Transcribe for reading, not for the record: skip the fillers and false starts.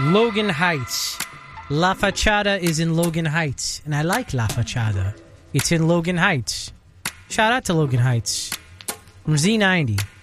Logan Heights. La Fachada is in Logan Heights, and I like La Fachada. It's in Logan Heights. Shout out to Logan Heights from Z90.